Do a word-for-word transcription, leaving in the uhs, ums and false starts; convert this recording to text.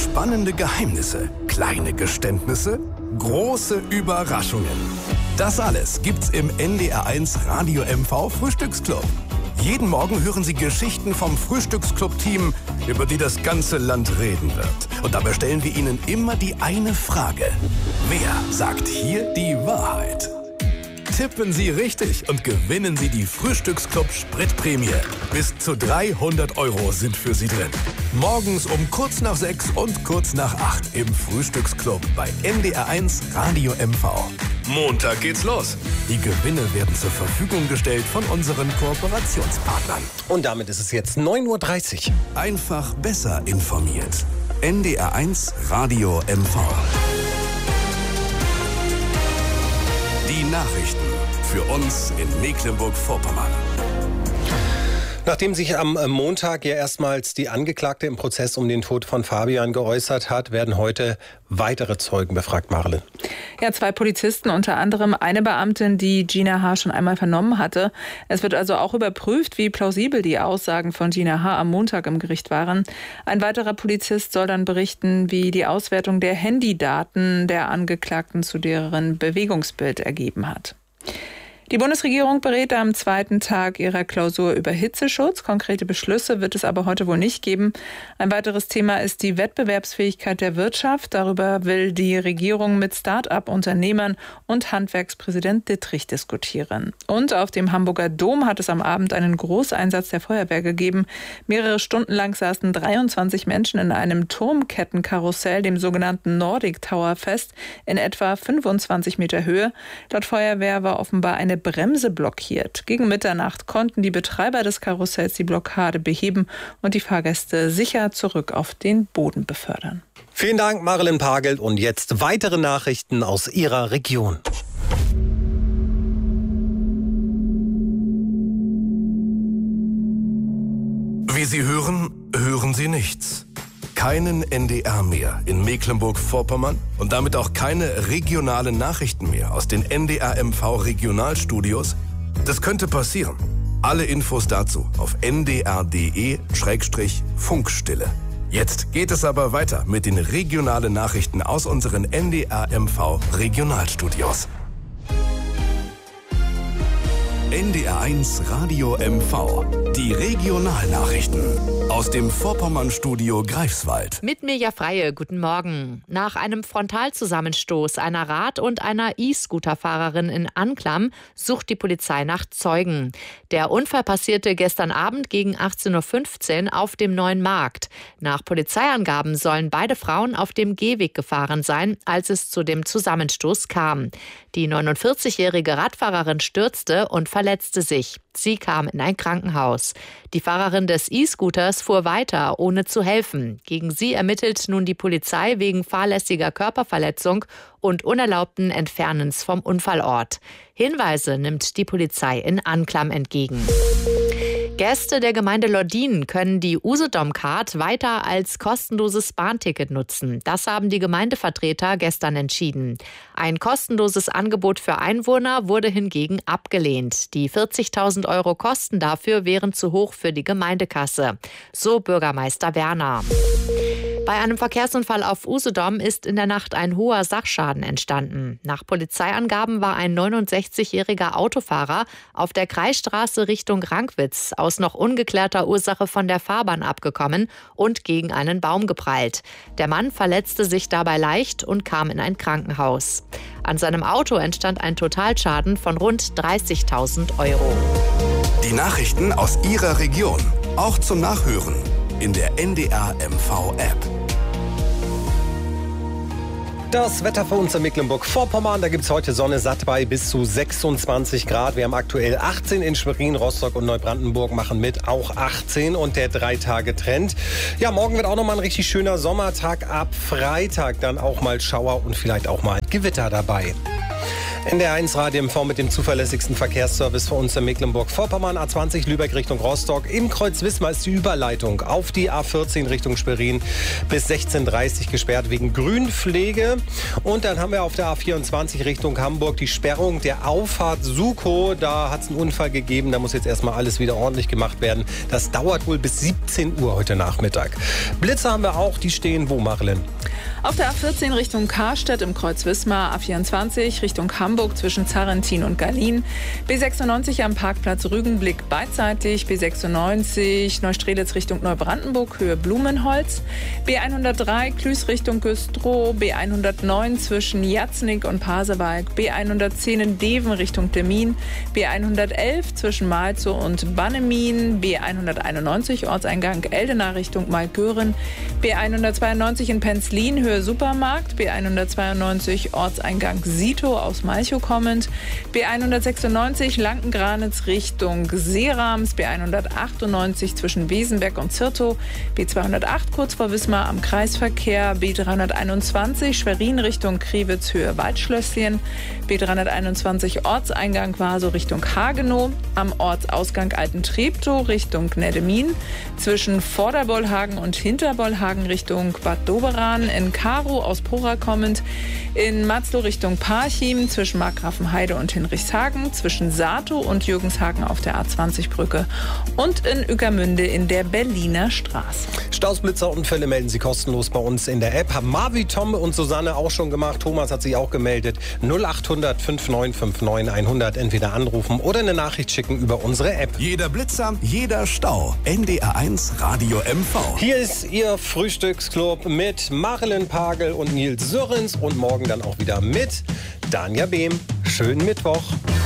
Spannende Geheimnisse, kleine Geständnisse, große Überraschungen. Das alles gibt's im N D R eins Radio M V Frühstücksclub. Jeden Morgen hören Sie Geschichten vom Frühstücksclub-Team, über die das ganze Land reden wird. Und dabei stellen wir Ihnen immer die eine Frage. Wer sagt hier die Wahrheit? Tippen Sie richtig und gewinnen Sie die Frühstücksclub-Spritprämie. Bis zu dreihundert Euro sind für Sie drin. Morgens um kurz nach sechs und kurz nach acht im Frühstücksclub bei N D R eins Radio M V. Montag geht's los. Die Gewinne werden zur Verfügung gestellt von unseren Kooperationspartnern. Und damit ist es jetzt neun Uhr dreißig. Einfach besser informiert. N D R eins Radio M V. Die Nachrichten für uns in Mecklenburg-Vorpommern. Nachdem sich am Montag ja erstmals die Angeklagte im Prozess um den Tod von Fabian geäußert hat, werden heute weitere Zeugen befragt, Marlen. Ja, zwei Polizisten, unter anderem eine Beamtin, die Gina H. schon einmal vernommen hatte. Es wird also auch überprüft, wie plausibel die Aussagen von Gina H. am Montag im Gericht waren. Ein weiterer Polizist soll dann berichten, wie die Auswertung der Handydaten der Angeklagten zu deren Bewegungsbild ergeben hat. Die Bundesregierung berät am zweiten Tag ihrer Klausur über Hitzeschutz. Konkrete Beschlüsse wird es aber heute wohl nicht geben. Ein weiteres Thema ist die Wettbewerbsfähigkeit der Wirtschaft. Darüber will die Regierung mit Start-up-Unternehmern und Handwerkspräsident Dittrich diskutieren. Und auf dem Hamburger Dom hat es am Abend einen Großeinsatz der Feuerwehr gegeben. Mehrere Stunden lang saßen dreiundzwanzig Menschen in einem Turmkettenkarussell, dem sogenannten Nordic Tower, fest, in etwa fünfundzwanzig Meter Höhe. Laut Feuerwehr war offenbar eine Bremse blockiert. Gegen Mitternacht konnten die Betreiber des Karussells die Blockade beheben und die Fahrgäste sicher zurück auf den Boden befördern. Vielen Dank, Marilyn Pagel. Und jetzt weitere Nachrichten aus Ihrer Region. Wie Sie hören, hören Sie nichts. Keinen N D R mehr in Mecklenburg-Vorpommern und damit auch keine regionalen Nachrichten mehr aus den N D R M V Regionalstudios? Das könnte passieren. Alle Infos dazu auf n d r punkt d e Schrägstrich Funkstille. Jetzt geht es aber weiter mit den regionalen Nachrichten aus unseren N D R M V Regionalstudios. N D R eins Radio M V. Die Regionalnachrichten aus dem Vorpommern-Studio Greifswald. Mit Mirja Freie, guten Morgen. Nach einem Frontalzusammenstoß einer Rad- und einer E-Scooter-Fahrerin in Anklam sucht die Polizei nach Zeugen. Der Unfall passierte gestern Abend gegen achtzehn Uhr fünfzehn auf dem Neuen Markt. Nach Polizeiangaben sollen beide Frauen auf dem Gehweg gefahren sein, als es zu dem Zusammenstoß kam. Die neunundvierzigjährige Radfahrerin stürzte und verletzte sich. Sie kam in ein Krankenhaus. Die Fahrerin des E-Scooters fuhr weiter, ohne zu helfen. Gegen sie ermittelt nun die Polizei wegen fahrlässiger Körperverletzung und unerlaubten Entfernens vom Unfallort. Hinweise nimmt die Polizei in Anklam entgegen. Gäste der Gemeinde Lordin können die Usedom-Card weiter als kostenloses Bahnticket nutzen. Das haben die Gemeindevertreter gestern entschieden. Ein kostenloses Angebot für Einwohner wurde hingegen abgelehnt. Die vierzigtausend Euro Kosten dafür wären zu hoch für die Gemeindekasse. So Bürgermeister Werner. Bei einem Verkehrsunfall auf Usedom ist in der Nacht ein hoher Sachschaden entstanden. Nach Polizeiangaben war ein neunundsechzigjähriger Autofahrer auf der Kreisstraße Richtung Rankwitz aus noch ungeklärter Ursache von der Fahrbahn abgekommen und gegen einen Baum geprallt. Der Mann verletzte sich dabei leicht und kam in ein Krankenhaus. An seinem Auto entstand ein Totalschaden von rund dreißigtausend Euro. Die Nachrichten aus Ihrer Region, auch zum Nachhören in der N D R M V-App. Das Wetter für uns in Mecklenburg-Vorpommern, da gibt es heute Sonne satt bei bis zu sechsundzwanzig Grad. Wir haben aktuell achtzehn in Schwerin, Rostock und Neubrandenburg machen mit, auch achtzehn und der Drei-Tage-Trend. Ja, morgen wird auch nochmal ein richtig schöner Sommertag, ab Freitag dann auch mal Schauer und vielleicht auch mal Gewitter dabei. N D R eins Radio M V mit dem zuverlässigsten Verkehrsservice für uns in Mecklenburg-Vorpommern. A zwanzig Lübeck Richtung Rostock. Im Kreuz Wismar ist die Überleitung auf die A vierzehn Richtung Schwerin bis sechzehn Uhr dreißig gesperrt wegen Grünpflege. Und dann haben wir auf der A vierundzwanzig Richtung Hamburg die Sperrung der Auffahrt Sukow. Da hat es einen Unfall gegeben. Da muss jetzt erstmal alles wieder ordentlich gemacht werden. Das dauert wohl bis siebzehn Uhr heute Nachmittag. Blitze haben wir auch. Die stehen wo, Marlen? Auf der A vierzehn Richtung Karstadt im Kreuz Wismar, A vierundzwanzig Richtung Hamburg zwischen Zarrentin und Gallien, B sechsundneunzig am Parkplatz Rügenblick beidseitig, B sechsundneunzig Neustrelitz Richtung Neubrandenburg, Höhe Blumenholz, B hundertdrei Klüß Richtung Güstrow, B hundertneun zwischen Jatznig und Pasewalk, B hundertzehn in Deven Richtung Demmin, B hundertelf zwischen Malzow und Bannemin, B hunderteinundneunzig Ortseingang Eldena Richtung Malkören, B hundertzweiundneunzig in Penzlin, Höhe Supermarkt, B hundertzweiundneunzig Ortseingang Sito aus Malchow kommend, B hundertsechsundneunzig Lankengranitz Richtung Seerams, B hundertachtundneunzig zwischen Wesenberg und Zirtow, B zweihundertacht kurz vor Wismar am Kreisverkehr, B dreihunderteinundzwanzig Schwerin Richtung Kriwitz Höhe Waldschlösschen, B dreihunderteinundzwanzig Ortseingang Vaso Richtung Hagenow, am Ortsausgang Altentreptow Richtung Gneddemin, zwischen Vorderbollhagen und Hinterbollhagen Richtung Bad Doberan, in Karow aus Pora kommend, in Matzlow Richtung Parchim, zwischen Markgrafenheide und Hinrichshagen, zwischen Satow und Jürgenshagen auf der A zwanzig Brücke und in Ueckermünde in der Berliner Straße. Stausblitzerunfälle melden Sie kostenlos bei uns in der App. Haben Marvi, Tom und Susanne auch schon gemacht. Thomas hat sich auch gemeldet. null achthundert fünfundneunzig neunundfünfzig hundert entweder anrufen oder eine Nachricht schicken über unsere App. Jeder Blitzer, jeder Stau. N D R eins Radio M V. Hier ist Ihr Frühstücksclub mit Marilyn Pagel und Nils Sörens und morgen dann auch wieder mit Danja Behm. Schönen Mittwoch.